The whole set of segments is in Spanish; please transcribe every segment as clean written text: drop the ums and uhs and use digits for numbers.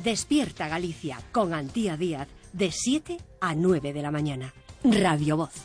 Despierta Galicia con Antía Díaz de 7 a 9 de la mañana. Radio Voz.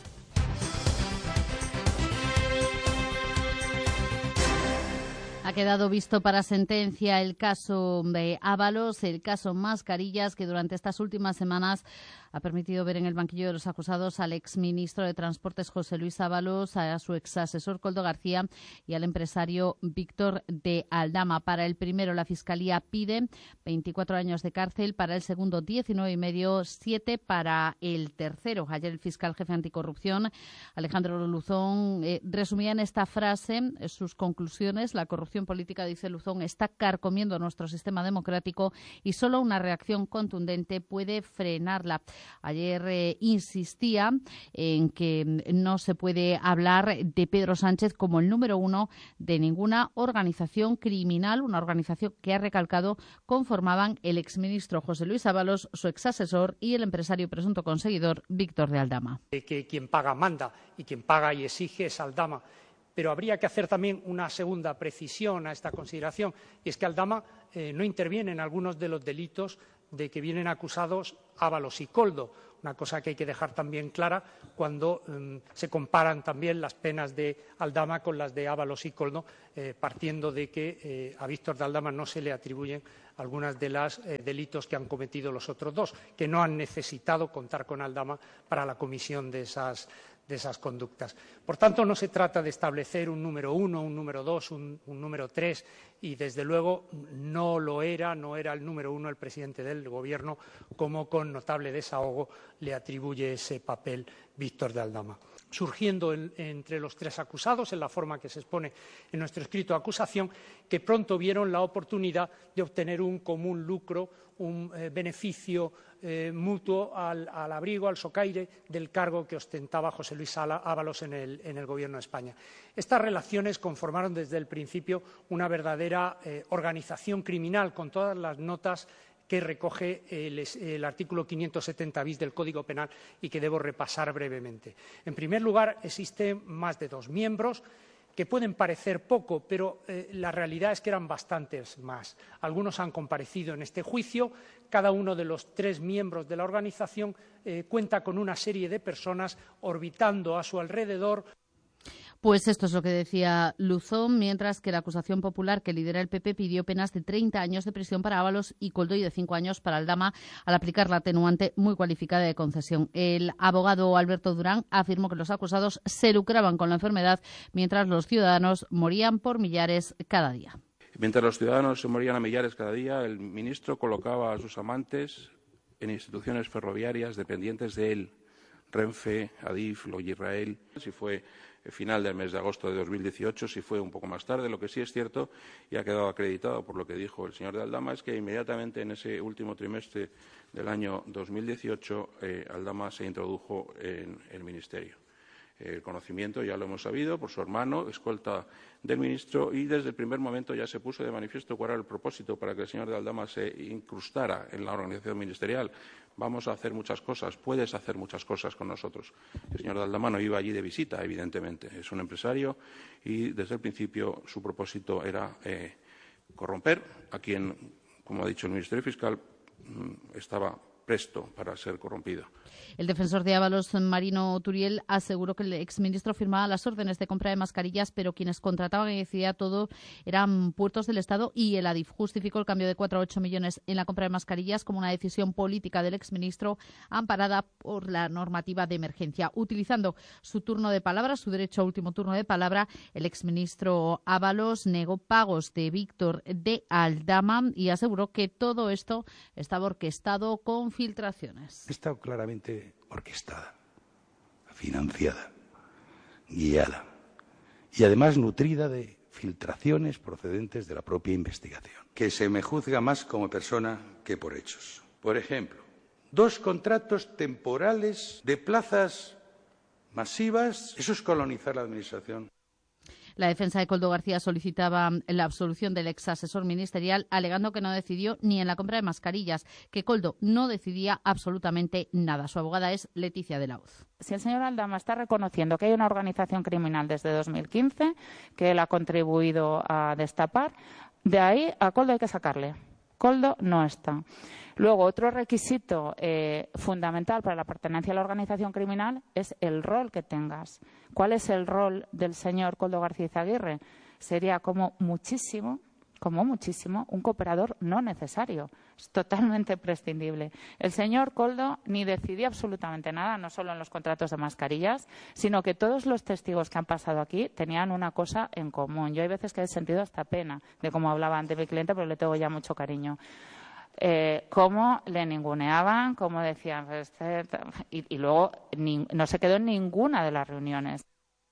Ha quedado visto para sentencia el caso de Ábalos, el caso Mascarillas, que durante estas últimas semanas ha permitido ver en el banquillo de los acusados al exministro de Transportes José Luis Ábalos, a su exasesor Koldo García y al empresario Víctor de Aldama. Para el primero, la Fiscalía pide 24 años de cárcel, para el segundo 19 y medio, 7 para el tercero. Ayer el fiscal jefe anticorrupción, Alejandro Luzón, resumía en esta frase sus conclusiones. La corrupción política, dice Luzón, está carcomiendo nuestro sistema democrático y solo una reacción contundente puede frenarla. Ayer insistía en que no se puede hablar de Pedro Sánchez como el número uno de ninguna organización criminal, una organización que ha recalcado conformaban el exministro José Luis Ábalos, su exasesor y el empresario presunto conseguidor Víctor de Aldama. Que quien paga manda y quien paga y exige es Aldama. Pero habría que hacer también una segunda precisión a esta consideración, y es que Aldama no interviene en algunos de los delitos de que vienen acusados Ábalos y Koldo, una cosa que hay que dejar también clara cuando se comparan también las penas de Aldama con las de Ábalos y Koldo, partiendo de que a Víctor de Aldama no se le atribuyen algunos de los delitos que han cometido los otros dos, que no han necesitado contar con Aldama para la comisión de esas conductas. Por tanto, no se trata de establecer un número uno, un número dos, un número tres, y desde luego no era el número uno el presidente del Gobierno, como con notable desahogo le atribuye ese papel Víctor de Aldama. Surgiendo entre los tres acusados, en la forma que se expone en nuestro escrito de acusación, que pronto vieron la oportunidad de obtener un común lucro, un beneficio mutuo al abrigo, al socaire del cargo que ostentaba José Luis Ábalos en el Gobierno de España. Estas relaciones conformaron desde el principio una verdadera organización criminal, con todas las notas que recoge el artículo 570 bis del Código Penal y que debo repasar brevemente. En primer lugar, existen más de 2 miembros, que pueden parecer poco, pero la realidad es que eran bastantes más. Algunos han comparecido en este juicio. Cada uno de los 3 miembros de la organización cuenta con una serie de personas orbitando a su alrededor. Pues esto es lo que decía Luzón, mientras que la acusación popular que lidera el PP pidió penas de 30 años de prisión para Ábalos y Koldo y de 5 años para Aldama, al aplicar la atenuante muy cualificada de concesión. El abogado Alberto Durán afirmó que los acusados se lucraban con la enfermedad, mientras los ciudadanos morían por millares cada día. Mientras los ciudadanos se morían a millares cada día, el ministro colocaba a sus amantes en instituciones ferroviarias dependientes de él, Renfe, Adif, Logisrael. Si fue final del mes de agosto de 2018, si fue un poco más tarde. Lo que sí es cierto, y ha quedado acreditado por lo que dijo el señor de Aldama, es que inmediatamente en ese último trimestre del año 2018 Aldama se introdujo en el Ministerio. El conocimiento ya lo hemos sabido por su hermano, escolta del ministro, y desde el primer momento ya se puso de manifiesto cuál era el propósito para que el señor de Aldama se incrustara en la organización ministerial. Vamos a hacer muchas cosas, puedes hacer muchas cosas con nosotros. El señor de Aldama no iba allí de visita, evidentemente. Es un empresario y desde el principio su propósito era corromper a quien, como ha dicho el Ministerio Fiscal, estaba presto para ser corrompido. El defensor de Ábalos, Marino Turiel, aseguró que el exministro firmaba las órdenes de compra de mascarillas, pero quienes contrataban y decidían todo eran puertos del Estado, y el Adif justificó el cambio de 4 a 8 millones en la compra de mascarillas como una decisión política del exministro amparada por la normativa de emergencia. Utilizando su turno de palabra, su derecho a último turno de palabra, el exministro Ábalos negó pagos de Víctor de Aldama y aseguró que todo esto estaba orquestado con filtraciones. Está claramente orquestada, financiada, guiada y además nutrida de filtraciones procedentes de la propia investigación. Que se me juzga más como persona que por hechos. Por ejemplo, 2 contratos temporales de plazas masivas. Eso es colonizar la administración. La defensa de Koldo García solicitaba la absolución del exasesor ministerial, alegando que no decidió ni en la compra de mascarillas, que Koldo no decidía absolutamente nada. Su abogada es Leticia de la Hoz. Si el señor Aldama está reconociendo que hay una organización criminal desde 2015, que él ha contribuido a destapar, de ahí a Koldo hay que sacarle. Koldo no está. Luego, otro requisito fundamental para la pertenencia a la organización criminal es el rol que tengas. ¿Cuál es el rol del señor Koldo García Izaguirre? Sería como muchísimo, un cooperador no necesario. Es totalmente prescindible. El señor Koldo ni decidió absolutamente nada, no solo en los contratos de mascarillas, sino que todos los testigos que han pasado aquí tenían una cosa en común. Yo hay veces que he sentido hasta pena de cómo hablaba ante mi cliente, pero le tengo ya mucho cariño. Cómo le ninguneaban, cómo decían, y luego no se quedó en ninguna de las reuniones.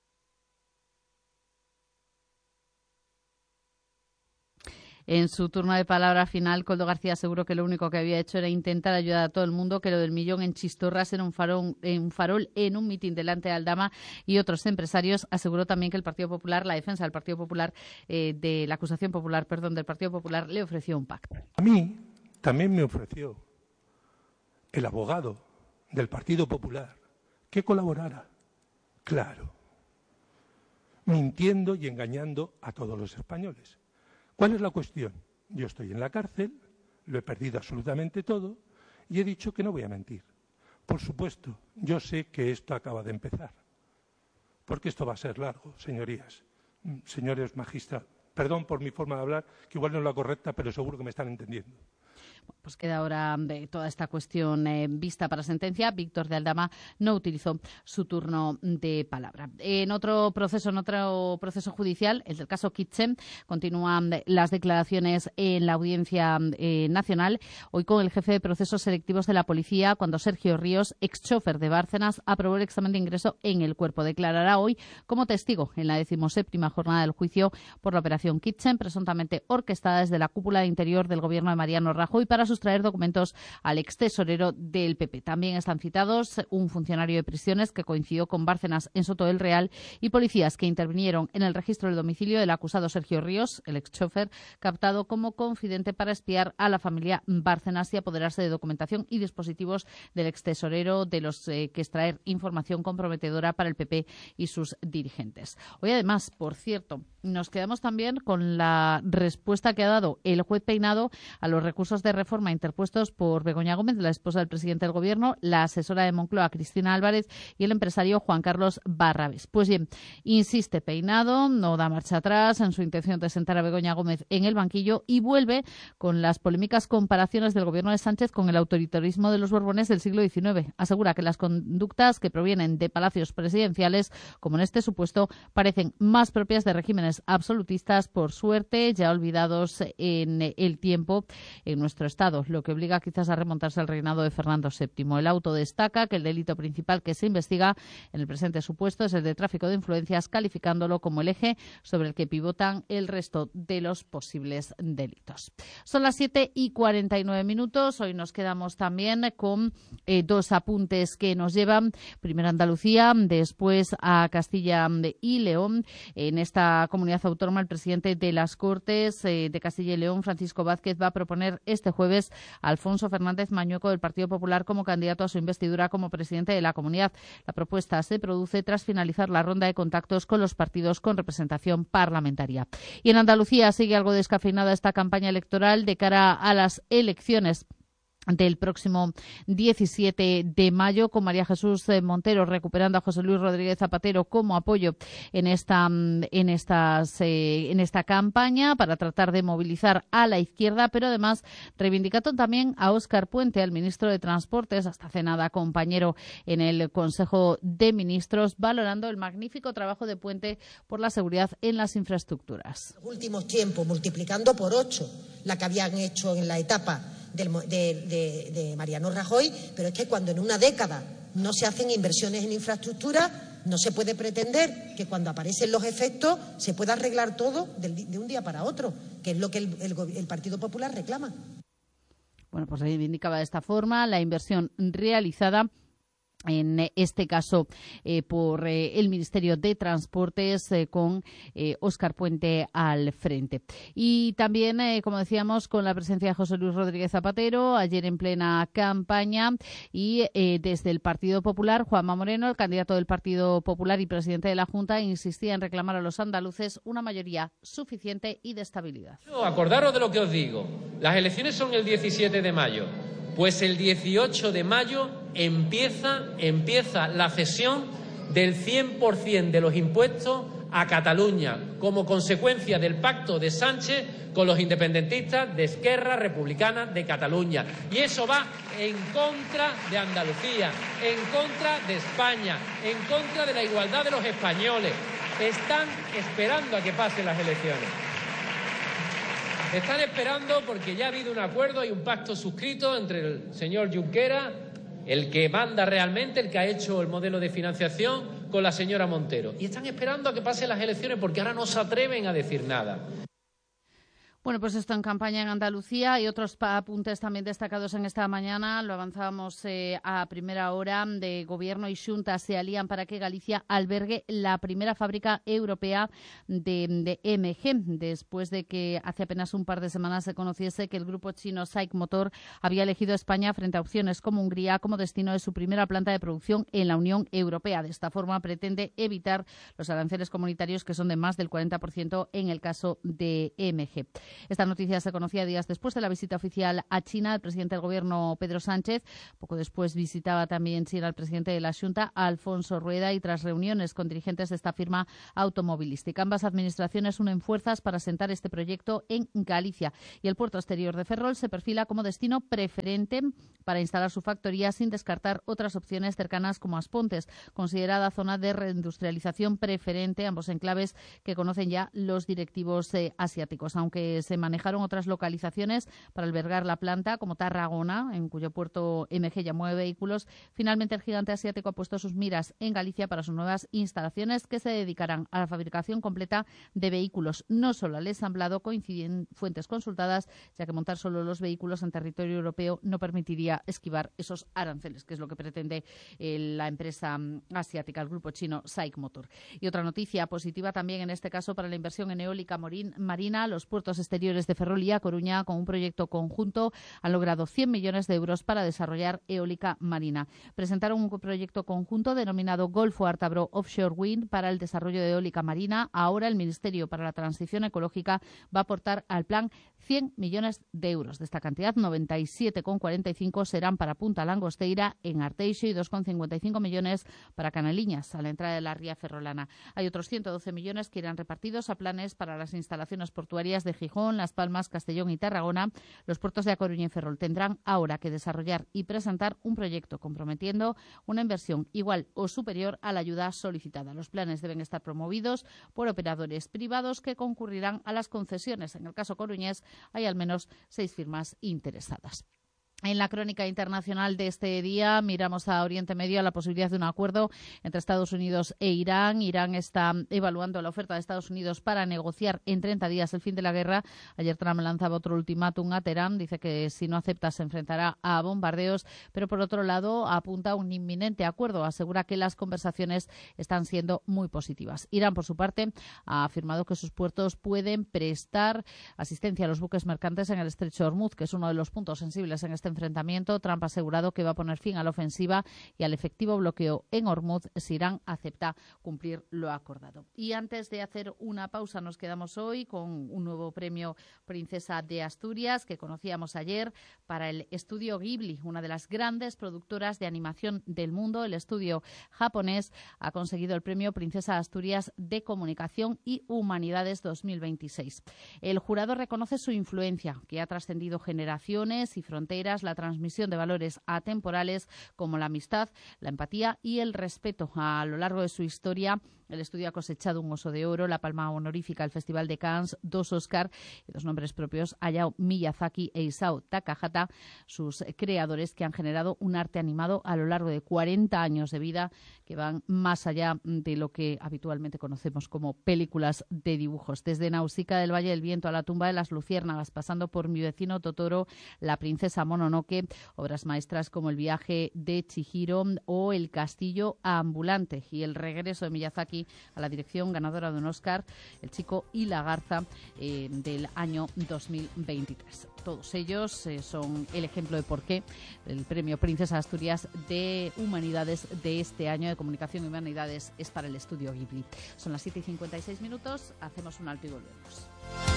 En su turno de palabra final, Koldo García aseguró que lo único que había hecho era intentar ayudar a todo el mundo, que lo del millón en Chistorras era un farol en un mitin delante de Aldama y otros empresarios. Aseguró también que el Partido Popular, la defensa del Partido Popular, de la acusación popular, del Partido Popular, le ofreció un pacto. A mí también me ofreció el abogado del Partido Popular que colaborara, claro, mintiendo y engañando a todos los españoles. ¿Cuál es la cuestión? Yo estoy en la cárcel, lo he perdido absolutamente todo y he dicho que no voy a mentir. Por supuesto, yo sé que esto acaba de empezar, porque esto va a ser largo, señorías, señores magistrados. Perdón por mi forma de hablar, que igual no es la correcta, pero seguro que me están entendiendo. Pues queda ahora de toda esta cuestión vista para sentencia. Víctor de Aldama no utilizó su turno de palabra. En otro proceso judicial, el del caso Kitchen, continúan las declaraciones en la Audiencia Nacional, hoy con el jefe de procesos selectivos de la policía, cuando Sergio Ríos, ex chofer de Bárcenas, aprobó el examen de ingreso en el cuerpo. Declarará hoy como testigo en la 17ª jornada del juicio por la operación Kitchen, presuntamente orquestada desde la cúpula de interior del gobierno de Mariano Rajoy para sustraer documentos al extesorero del PP. También están citados un funcionario de prisiones que coincidió con Bárcenas en Soto del Real y policías que intervinieron en el registro del domicilio del acusado Sergio Ríos, el ex-chofer, captado como confidente para espiar a la familia Bárcenas y apoderarse de documentación y dispositivos del extesorero, de los que extraer información comprometedora para el PP y sus dirigentes. Hoy, además, por cierto, nos quedamos también con la respuesta que ha dado el juez Peinado a los recursos de reforma interpuestos por Begoña Gómez, la esposa del presidente del Gobierno, la asesora de Moncloa, Cristina Álvarez, y el empresario Juan Carlos Barrabés. Pues bien, insiste Peinado, no da marcha atrás en su intención de sentar a Begoña Gómez en el banquillo y vuelve con las polémicas comparaciones del Gobierno de Sánchez con el autoritarismo de los Borbones del siglo XIX. Asegura que las conductas que provienen de palacios presidenciales, como en este supuesto, parecen más propias de regímenes absolutistas, por suerte, ya olvidados en el tiempo en nuestro Estado, lo que obliga quizás a remontarse al reinado de Fernando VII. El auto destaca que el delito principal que se investiga en el presente supuesto es el de tráfico de influencias, calificándolo como el eje sobre el que pivotan el resto de los posibles delitos. Son las 7:49. Hoy nos quedamos también con dos apuntes que nos llevan primero a Andalucía, después a Castilla y León. En esta comunidad autónoma, el presidente de las Cortes de Castilla y León, Francisco Vázquez, va a proponer este jueves a Alfonso Fernández Mañueco del Partido Popular como candidato a su investidura como presidente de la comunidad. La propuesta se produce tras finalizar la ronda de contactos con los partidos con representación parlamentaria. Y en Andalucía sigue algo descafeinada esta campaña electoral de cara a las elecciones del próximo 17 de mayo, con María Jesús Montero recuperando a José Luis Rodríguez Zapatero como apoyo en esta campaña para tratar de movilizar a la izquierda, pero además reivindicando también a Óscar Puente, al ministro de Transportes, hasta hace nada compañero en el Consejo de Ministros, valorando el magnífico trabajo de Puente por la seguridad en las infraestructuras. En los últimos tiempos, multiplicando por 8 la que habían hecho en la etapa de Mariano Rajoy, pero es que cuando en una década no se hacen inversiones en infraestructura, no se puede pretender que cuando aparecen los efectos se pueda arreglar todo de un día para otro, que es lo que el Partido Popular reclama. Bueno, pues reivindicaba de esta forma la inversión realizada en este caso por el Ministerio de Transportes con Óscar Puente al frente. Y también, como decíamos, con la presencia de José Luis Rodríguez Zapatero, ayer en plena campaña, y desde el Partido Popular, Juanma Moreno, el candidato del Partido Popular y presidente de la Junta, insistía en reclamar a los andaluces una mayoría suficiente y de estabilidad. Acordaros de lo que os digo, las elecciones son el 17 de mayo. Pues el 18 de mayo empieza la cesión del 100% de los impuestos a Cataluña, como consecuencia del pacto de Sánchez con los independentistas de Esquerra Republicana de Cataluña. Y eso va en contra de Andalucía, en contra de España, en contra de la igualdad de los españoles. Están esperando a que pasen las elecciones. Están esperando porque ya ha habido un acuerdo y un pacto suscrito entre el señor Junqueras, el que manda realmente, el que ha hecho el modelo de financiación, con la señora Montero. Y están esperando a que pasen las elecciones porque ahora no se atreven a decir nada. Bueno, pues esto en campaña en Andalucía y otros apuntes también destacados en esta mañana. Lo avanzábamos a primera hora. De Gobierno y Xunta se alían para que Galicia albergue la primera fábrica europea de MG, después de que hace apenas un par de semanas se conociese que el grupo chino SAIC Motor había elegido a España frente a opciones como Hungría como destino de su primera planta de producción en la Unión Europea. De esta forma pretende evitar los aranceles comunitarios, que son de más del 40% en el caso de MG. Esta noticia se conocía días después de la visita oficial a China del presidente del Gobierno, Pedro Sánchez. Poco después visitaba también China el presidente de la Xunta, Alfonso Rueda, y tras reuniones con dirigentes de esta firma automovilística. Ambas administraciones unen fuerzas para asentar este proyecto en Galicia. Y el puerto exterior de Ferrol se perfila como destino preferente para instalar su factoría, sin descartar otras opciones cercanas como Aspontes, considerada zona de reindustrialización preferente, ambos enclaves que conocen ya los directivos asiáticos. Aunque se manejaron otras localizaciones para albergar la planta, como Tarragona, en cuyo puerto MG ya mueve vehículos, finalmente el gigante asiático ha puesto sus miras en Galicia para sus nuevas instalaciones, que se dedicarán a la fabricación completa de vehículos, no solo al ensamblado, coinciden fuentes consultadas, ya que montar solo los vehículos en territorio europeo no permitiría esquivar esos aranceles, que es lo que pretende la empresa asiática, el grupo chino SAIC Motor. Y otra noticia positiva también en este caso para la inversión en eólica marina. Los puertos exteriores de Ferrol y A Coruña, con un proyecto conjunto, han logrado 100 millones de euros para desarrollar eólica marina. Presentaron un proyecto conjunto denominado Golfo Ártabro Offshore Wind para el desarrollo de eólica marina. Ahora el Ministerio para la Transición Ecológica va a aportar al plan 100 millones de euros. De esta cantidad, 97,45 serán para Punta Langosteira en Arteixo y 2,55 millones para Canaliñas, a la entrada de la ría ferrolana. Hay otros 112 millones que irán repartidos a planes para las instalaciones portuarias de Gijón, Las Palmas, Castellón y Tarragona. Los puertos de A Coruña y Ferrol tendrán ahora que desarrollar y presentar un proyecto comprometiendo una inversión igual o superior a la ayuda solicitada. Los planes deben estar promovidos por operadores privados que concurrirán a las concesiones. En el caso coruñés hay al menos 6 firmas interesadas. En la crónica internacional de este día miramos a Oriente Medio, a la posibilidad de un acuerdo entre Estados Unidos e Irán. Irán está evaluando la oferta de Estados Unidos para negociar en 30 días el fin de la guerra. Ayer Trump lanzaba otro ultimátum a Teherán. Dice que si no acepta se enfrentará a bombardeos, pero por otro lado apunta a un inminente acuerdo. Asegura que las conversaciones están siendo muy positivas. Irán, por su parte, ha afirmado que sus puertos pueden prestar asistencia a los buques mercantes en el estrecho de Hormuz, que es uno de los puntos sensibles en este enfrentamiento. Trump ha asegurado que va a poner fin a la ofensiva y al efectivo bloqueo en Hormuz si Irán acepta cumplir lo acordado. Y antes de hacer una pausa, nos quedamos hoy con un nuevo premio Princesa de Asturias que conocíamos ayer para el estudio Ghibli, una de las grandes productoras de animación del mundo. El estudio japonés ha conseguido el premio Princesa de Asturias de Comunicación y Humanidades 2026. El jurado reconoce su influencia, que ha trascendido generaciones y fronteras, la transmisión de valores atemporales como la amistad, la empatía y el respeto a lo largo de su historia El estudio ha cosechado un Oso de Oro, la Palma Honorífica al Festival de Cannes, 2 Oscar y 2 nombres propios, Hayao Miyazaki e Isao Takahata, sus creadores que han generado un arte animado a lo largo de 40 años de vida que van más allá de lo que habitualmente conocemos como películas de dibujos. Desde Nausicaa del Valle del Viento a La tumba de las luciérnagas, pasando por Mi vecino Totoro, La princesa Mononoke, obras maestras como El viaje de Chihiro o El castillo ambulante y el regreso de Miyazaki a la dirección, ganadora de un Oscar, El chico y la garza, del año 2023. Todos ellos son el ejemplo de por qué el premio Princesa Asturias de Humanidades de este año de Comunicación y Humanidades es para el estudio Ghibli. Son las 7:56, hacemos un alto y volvemos.